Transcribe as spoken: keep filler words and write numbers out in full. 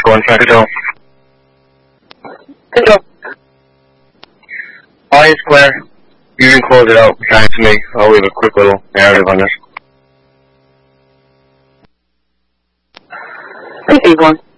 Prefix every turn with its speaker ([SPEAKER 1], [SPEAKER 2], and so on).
[SPEAKER 1] going, Frank Control.
[SPEAKER 2] Control.
[SPEAKER 1] Lion Square, you can close it out, try to me. I'll leave a quick little narrative on this.
[SPEAKER 2] three one.